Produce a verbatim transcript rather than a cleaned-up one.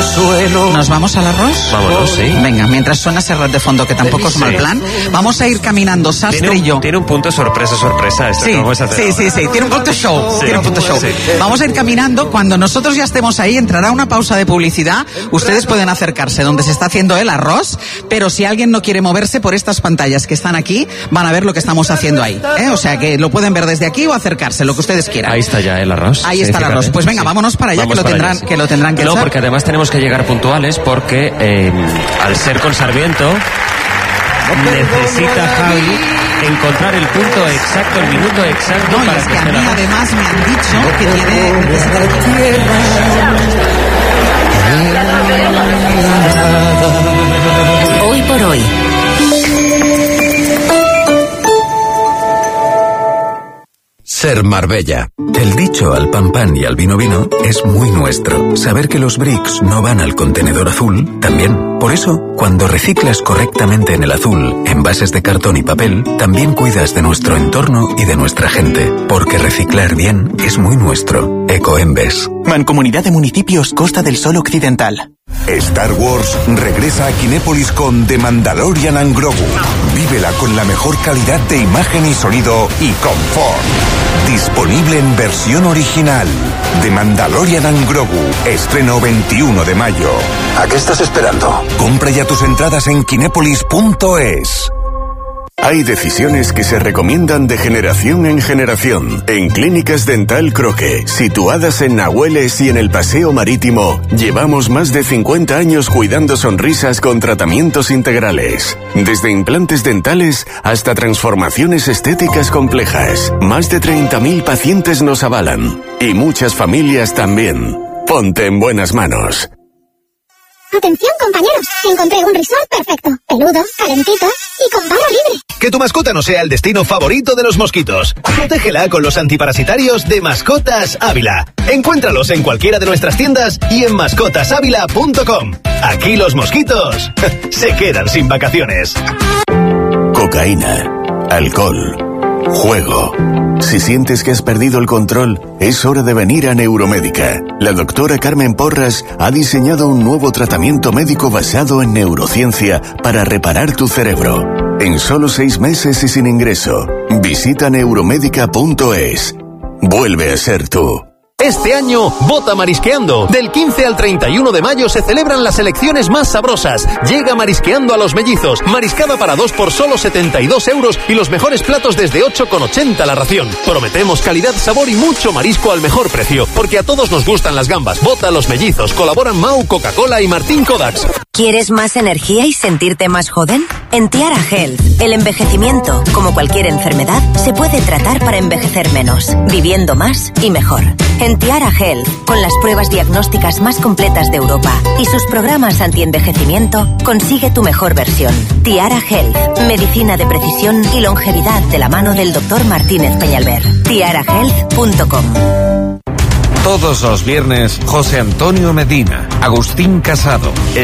suelo. ¿Nos vamos al arroz? Vámonos, sí. Venga, mientras suena Serrat de fondo, que tampoco es mal plan, vamos a ir caminando Sastre un, y yo. Tiene un punto sorpresa, sorpresa. Esto Sí, que vamos a hacer sí, sí, sí, tiene un punto show. Sí. Tiene un punto show. Sí. Vamos a ir caminando. Cuando nosotros ya estemos ahí, entrará una pausa de publicidad. Ustedes pueden acercarse donde se está haciendo el arroz, pero si alguien no quiere moverse por estas pantallas que están aquí, van a ver lo que estamos haciendo ahí, ¿eh? O sea que lo pueden ver desde aquí o acercarse, lo que ustedes quieran. Ahí está ya el arroz. Ahí Sí, está el fíjate. arroz. Pues venga, Sí. vámonos para allá, Vamos que lo para tendrán, allá, sí. que lo tendrán que No, echar. porque además tenemos que llegar puntuales porque eh, al ser con Sarmiento necesita Javi encontrar el punto exacto, el minuto exacto No, y para es que que a esté mí la- además me han dicho que tiene... Hoy por hoy. Ser Marbella. El dicho al pan pan y al vino vino es muy nuestro. Saber que los bricks no van al contenedor azul, también. Por eso, cuando reciclas correctamente en el azul, envases de cartón y papel, también cuidas de nuestro entorno y de nuestra gente. Porque reciclar bien es muy nuestro. Ecoembes. Mancomunidad de Municipios Costa del Sol Occidental. Star Wars regresa a Kinépolis con The Mandalorian and Grogu. Vívela con la mejor calidad de imagen y sonido y confort. Disponible en versión original. The Mandalorian and Grogu. Estreno veintiuno de mayo. ¿A qué estás esperando? Compra ya tus entradas en kinépolis punto es. Hay decisiones que se recomiendan de generación en generación. En Clínicas Dental Croque, situadas en Nahueles y en el Paseo Marítimo, llevamos más de cincuenta años cuidando sonrisas con tratamientos integrales. Desde implantes dentales hasta transformaciones estéticas complejas. Más de treinta mil pacientes nos avalan. Y muchas familias también. Ponte en buenas manos. Atención, compañeros, encontré un resort perfecto, peludo, calentito y con barra libre. Que tu mascota no sea el destino favorito de los mosquitos. Protégela con los antiparasitarios de Mascotas Ávila. Encuéntralos en cualquiera de nuestras tiendas y en mascotas ávila punto com. Aquí los mosquitos se quedan sin vacaciones. Cocaína, alcohol, juego. Si sientes que has perdido el control, es hora de venir a Neuromédica. La doctora Carmen Porras ha diseñado un nuevo tratamiento médico basado en neurociencia para reparar tu cerebro. En solo seis meses y sin ingreso. Visita neuromédica punto es. Vuelve a ser tú. Este año, vota Marisqueando. Del quince al treinta y uno de mayo se celebran las elecciones más sabrosas. Llega Marisqueando a Los Mellizos. Mariscada para dos por solo setenta y dos euros y los mejores platos desde ocho con ochenta la ración. Prometemos calidad, sabor y mucho marisco al mejor precio. Porque a todos nos gustan las gambas. Vota Los Mellizos. Colaboran Mau, Coca-Cola y Martín Kodaks. ¿Quieres más energía y sentirte más joven? En Tiara Health, el envejecimiento, como cualquier enfermedad, se puede tratar para envejecer menos, viviendo más y mejor. En Tiara Health, con las pruebas diagnósticas más completas de Europa y sus programas antienvejecimiento, consigue tu mejor versión. Tiara Health, medicina de precisión y longevidad de la mano del doctor Martínez Peñalver. tiara health punto com. Todos los viernes, José Antonio Medina, Agustín Casado,